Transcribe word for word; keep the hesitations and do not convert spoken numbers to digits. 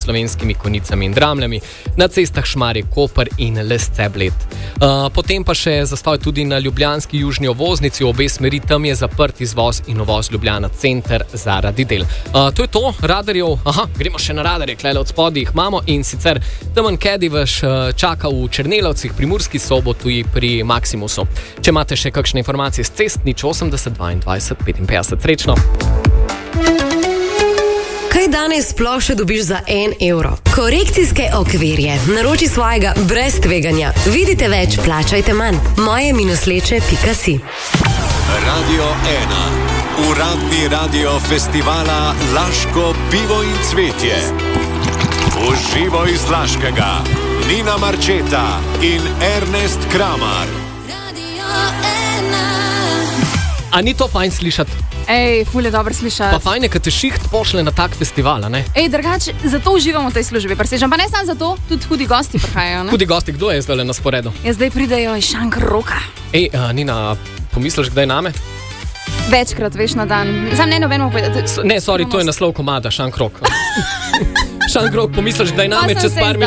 Slovenskimi Konjicami in Dramljami, na cestah Šmarje, Koper in Lesce, Bled. Uh, potem pa še zastoj tudi na ljubljanski južni ovoznici, v obe smeri, tam je zaprt izvoz in uvoz Ljubljana center zaradi del. Uh, to je to, radarjev, aha, gremo še na radarje, klele od spodaj jih imamo in sicer temen Kedi vaš uh, čaka v Černelovcih, pri Murski Soboti, pri Maximusu. Če imate še kakšne informacije s cest, nič osemdeset dvaindvajset petinpetdeset, srečno. Kaj danes sploh še dobiš za en evro? Korekcijske okvirje. Naroči svojega brez tveganja. Vidite več, plačajte manj. moje minusleče pika si. Radio ena. Uradni radio festivala Laško pivo in cvetje. Uživo iz Laškega. Nina Marčeta in Ernest Kramar. Radio ena. A ni to fajn slišati? Ej, ful je dobro slišati. Pa fajn je, kad te šiht pošle na tak festival, ne? Ej, drugače, zato uživamo v tej službi, presežem. Pa ne samo zato, tudi hudi gosti prihajajo, ne? Hudi gosti, kdo je zdaj na sporedu? Ja, zdaj pridejo iz Šankroka. Ej, uh, Nina, pomisliš kdaj name? Večkrat, veš, na dan. Sam ne nobeno povedati. Ne, sorry, to je naslov komada, Šankrok. Šankrok, pomisliš kdaj name čez par minut?